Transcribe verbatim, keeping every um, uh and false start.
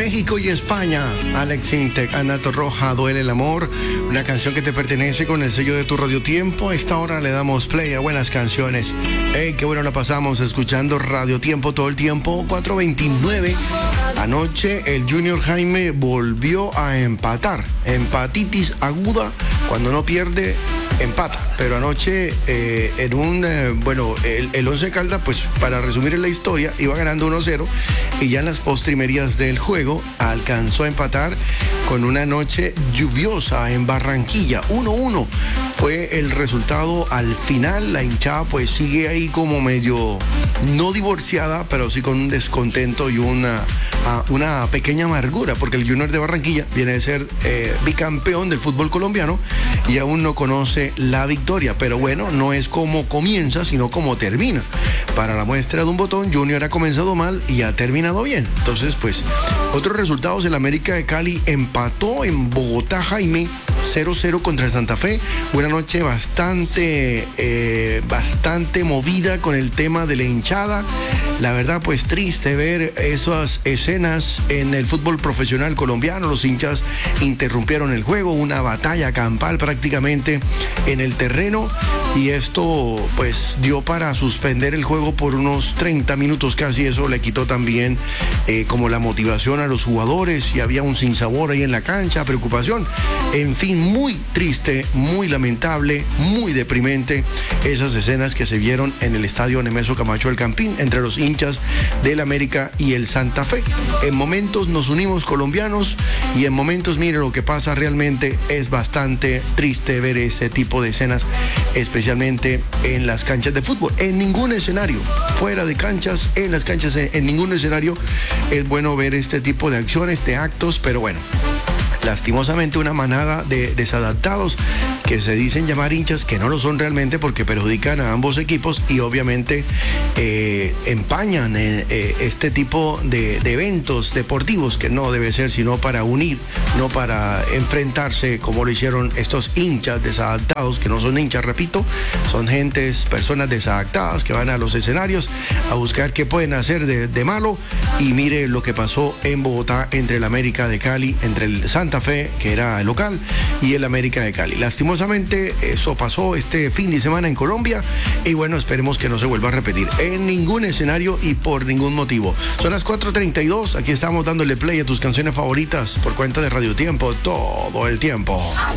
México y España. Alex Intec, Ana Torroja, Duele el Amor, una canción que te pertenece con el sello de tu Radio Tiempo. A esta hora le damos play a buenas canciones. Hey, qué bueno la pasamos escuchando Radio Tiempo todo el tiempo. cuatro veintinueve. Anoche el Junior Jaime volvió a empatar. Empatitis aguda, cuando no pierde, empata. Pero anoche eh, en un, eh, bueno, el, el Once Caldas, pues para resumir en la historia, iba ganando uno cero y ya en las postrimerías del juego alcanzó a empatar con una noche lluviosa en Barranquilla. uno uno fue el resultado al final. La hinchada pues sigue ahí como medio, no divorciada, pero sí con un descontento y una, una pequeña amargura, porque el Junior de Barranquilla viene de ser eh, bicampeón del fútbol colombiano y aún no conoce la victoria. Pero bueno, no es como comienza, sino como termina. Para la muestra de un botón, Junior ha comenzado mal y ha terminado bien. Entonces, pues, otros resultados: el América de Cali empató en Bogotá, Jaime, cero cero contra el Santa Fe. Una noche bastante, eh, bastante movida con el tema de la hinchada. La verdad, pues triste ver esas escenas en el fútbol profesional colombiano. Los hinchas interrumpieron el juego, una batalla campal prácticamente en el terreno, y esto pues dio para suspender el juego por unos treinta minutos casi. Eso le quitó también eh, como la motivación a los jugadores, y había un sinsabor ahí en la cancha, preocupación. En fin, muy triste, muy lamentable, muy deprimente esas escenas que se vieron en el estadio Nemesio Camacho El Campín entre los hinchas del América y el Santa Fe. En momentos nos unimos colombianos, y en momentos, mire lo que pasa, realmente es bastante triste ver ese tipo de escenas, especialmente en las canchas de fútbol. En ningún escenario, fuera de canchas, en las canchas, en, en ningún escenario es bueno ver este tipo de acciones, de actos, pero bueno, lastimosamente una manada de desadaptados que se dicen llamar hinchas, que no lo son realmente, porque perjudican a ambos equipos y obviamente eh, empañan eh, eh, este tipo de, de eventos deportivos, que no debe ser sino para unir, no para enfrentarse como lo hicieron estos hinchas desadaptados, que no son hinchas, repito, son gentes, personas desadaptadas que van a los escenarios a buscar qué pueden hacer de, de malo. Y mire lo que pasó en Bogotá entre el América de Cali, entre el Santa Fe, que era el local, y el América de Cali. Lastimosamente eso pasó este fin de semana en Colombia, y bueno, esperemos que no se vuelva a repetir en ningún escenario y por ningún motivo. Son las cuatro treinta y dos, aquí estamos dándole play a tus canciones favoritas por cuenta de Radio Tiempo todo el tiempo.